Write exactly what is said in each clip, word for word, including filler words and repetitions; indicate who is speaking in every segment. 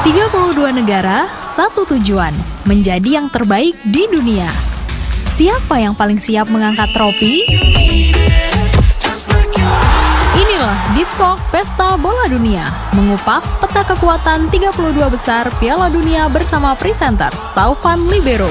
Speaker 1: tiga puluh dua negara, satu tujuan, menjadi yang terbaik di dunia. Siapa yang paling siap mengangkat trofi? Inilah Deep Talk Pesta Bola Dunia, mengupas peta kekuatan tiga puluh dua besar Piala Dunia bersama presenter Taufan Libero.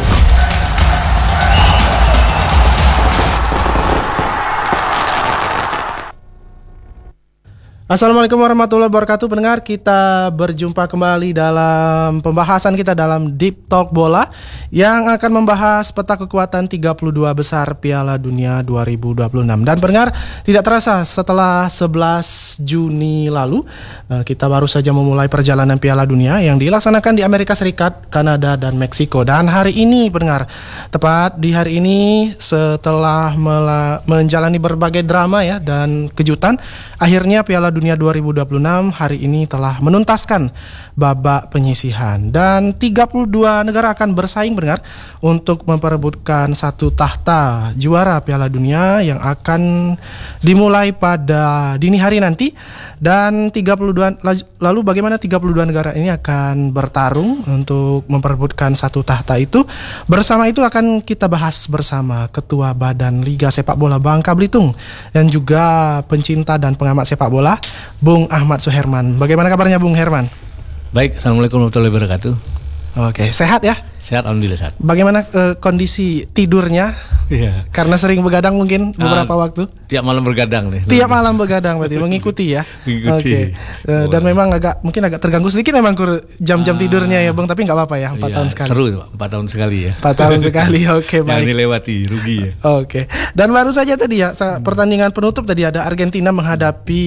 Speaker 2: Assalamualaikum warahmatullahi wabarakatuh. Pendengar, kita berjumpa kembali dalam pembahasan kita dalam Deep Talk Bola yang akan membahas peta kekuatan tiga puluh dua besar Piala Dunia dua ribu dua puluh enam. Dan pendengar, tidak terasa setelah sebelas Juni lalu kita baru saja memulai perjalanan Piala Dunia yang dilaksanakan di Amerika Serikat, Kanada, dan Meksiko. Dan hari ini pendengar, tepat di hari ini setelah mela- menjalani berbagai drama ya dan kejutan, akhirnya Piala Dunia dua ribu dua puluh enam hari ini telah menuntaskan babak penyisihan dan tiga puluh dua negara akan bersaing benar untuk memperebutkan satu tahta juara Piala Dunia yang akan dimulai pada dini hari nanti. Dan tiga puluh dua lalu bagaimana tiga puluh dua negara ini akan bertarung untuk memperebutkan satu tahta itu? Bersama itu akan kita bahas bersama Ketua Badan Liga Sepak Bola Bangka Belitung dan juga pencinta dan pengamat sepak bola, Bung Ahmad Suherman. Bagaimana kabarnya Bung Herman?
Speaker 3: Baik, Assalamualaikum warahmatullahi wabarakatuh.
Speaker 2: Oke, sehat ya?
Speaker 3: Sehat, alhamdulillah sehat.
Speaker 2: Bagaimana uh, kondisi tidurnya?
Speaker 3: Iya.
Speaker 2: Karena sering begadang mungkin beberapa uh, waktu.
Speaker 3: Tiap malam begadang nih.
Speaker 2: Tiap malam begadang berarti mengikuti ya.
Speaker 3: Mengikuti.
Speaker 2: Oke. Uh, dan memang agak mungkin agak terganggu sedikit memang kur jam-jam uh, tidurnya ya Bang, tapi nggak apa-apa ya. Empat
Speaker 3: iya,
Speaker 2: tahun sekali.
Speaker 3: Seru empat tahun sekali ya.
Speaker 2: Empat tahun sekali. Oke, baik.
Speaker 3: Yang dilewati rugi ya.
Speaker 2: Oke. Dan baru saja tadi ya pertandingan penutup tadi ada Argentina menghadapi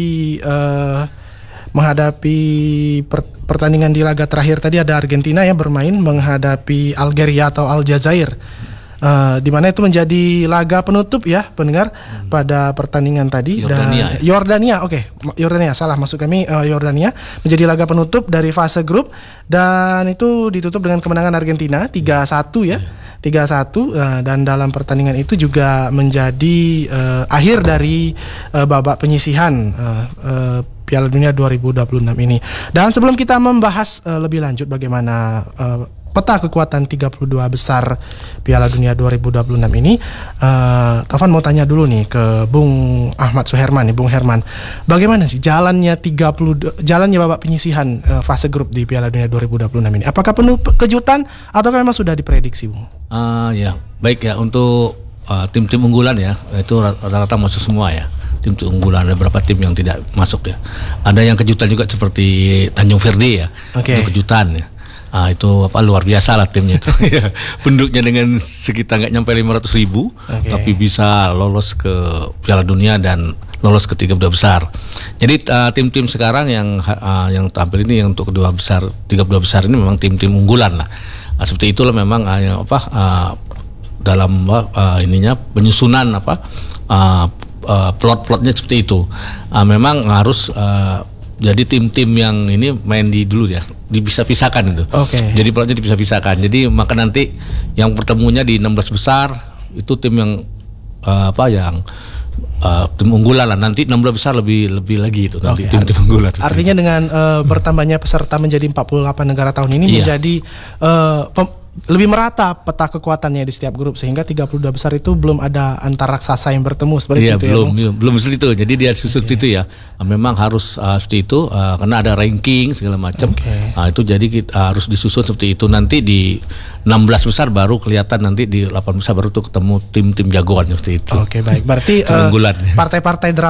Speaker 2: uh, menghadapi per, pertandingan di laga terakhir tadi ada Argentina ya bermain menghadapi Algeria atau Aljazair. Uh, di mana itu menjadi laga penutup ya pendengar hmm. pada pertandingan tadi.
Speaker 3: Yordania,
Speaker 2: dan Yordania, oke okay. Yordania salah maksud kami uh, Yordania menjadi laga penutup dari fase grup dan itu ditutup dengan kemenangan Argentina tiga satu ya. tiga satu uh, dan dalam pertandingan itu juga menjadi uh, akhir dari uh, babak penyisihan uh, uh, Piala Dunia dua ribu dua puluh enam ini. Dan sebelum kita membahas uh, lebih lanjut bagaimana uh, peta kekuatan tiga puluh dua besar Piala Dunia dua ribu dua puluh enam ini, uh, Taufan mau tanya dulu nih ke Bung Ahmad Suherman nih, Bung Herman. Bagaimana sih jalannya tiga puluh jalannya babak penyisihan uh, fase grup di Piala Dunia dua ribu dua puluh enam ini? Apakah penuh kejutan atau memang sudah diprediksi, Bung?
Speaker 3: Uh, ya, baik ya untuk uh, tim-tim unggulan ya, itu rata-rata masuk semua ya. Tim-tim unggulan, ada beberapa tim yang tidak masuk ya. Ada yang kejutan juga seperti Tanjung Verde ya. Okay. Itu kejutan ya. Ah, itu apa luar biasa lah timnya itu. Penduduknya dengan sekitar nggak nyampe lima ratus ribu, okay. tapi bisa lolos ke Piala Dunia dan lolos ke tiga puluh dua besar. Jadi uh, tim-tim sekarang yang uh, yang tampil ini yang untuk kedua besar tiga puluh dua besar ini memang tim-tim unggulan lah. Uh, seperti itulah memang uh, yang, apa uh, dalam uh, ininya penyusunan apa uh, uh, plot-plotnya seperti itu. Uh, memang harus uh, jadi tim-tim yang ini main di dulu ya, dipisah-pisahkan itu. Oke. Okay. Jadi plotnya dipisah-pisahkan. Jadi maka nanti yang pertemunya di enam belas besar itu tim yang uh, apa yang uh, tim unggulan lah. Nanti enam belas besar lebih lebih lagi itu nanti okay. tim-tim unggulan.
Speaker 2: Artinya dengan uh, bertambahnya peserta menjadi empat puluh delapan negara tahun ini iya. menjadi uh, pem- lebih merata peta kekuatannya di setiap grup sehingga tiga puluh dua besar itu belum ada antar raksasa yang bertemu seperti
Speaker 3: iya,
Speaker 2: itu
Speaker 3: belum,
Speaker 2: ya.
Speaker 3: Belum belum seperti itu. Jadi dia susun okay. itu ya. Memang harus uh, seperti itu uh, karena ada ranking segala macam. Okay. Uh, itu jadi kita uh, harus disusun seperti itu. Nanti di enam belas besar baru kelihatan, nanti di delapan besar baru tuh ketemu tim-tim jagoan seperti itu.
Speaker 2: Oke, okay, baik. Berarti uh, partai-partai drama